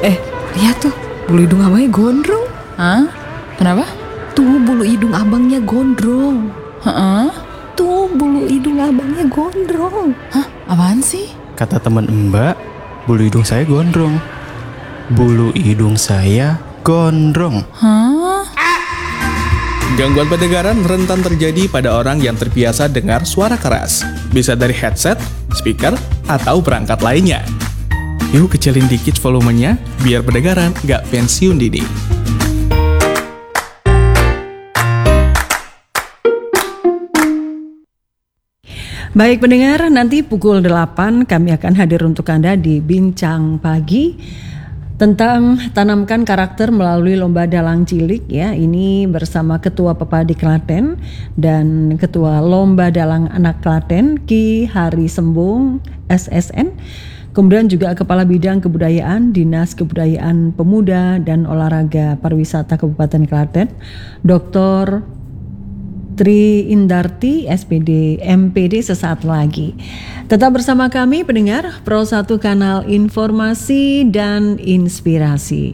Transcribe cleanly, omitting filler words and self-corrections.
Lihat tuh, bulu hidung abangnya gondrong. Hah? Kenapa? Tuh bulu hidung abangnya gondrong. Heeh. Tuh bulu hidung abangnya gondrong. Hah? Apaan sih? Kata teman Mbak, bulu hidung saya gondrong. Bulu hidung saya gondrong. Hah? Gangguan pendengaran rentan terjadi pada orang yang terbiasa dengar suara keras. Bisa dari headset, speaker, atau perangkat lainnya. Yuk kecilin dikit volumenya, biar pendengaran nggak pensiun dini. Baik pendengar, nanti pukul 8 kami akan hadir untuk Anda di Bincang Pagi tentang tanamkan karakter melalui lomba dalang cilik ya. Ini bersama Ketua Pepadi Klaten dan Ketua Lomba Dalang Anak Klaten Ki Hari Sembung SSN. Kemudian juga Kepala Bidang Kebudayaan Dinas Kebudayaan Pemuda dan Olahraga Pariwisata Kabupaten Klaten, Dr. Tri Indarti SPD MPD sesaat lagi. Tetap bersama kami pendengar Pro 1 Kanal Informasi dan Inspirasi.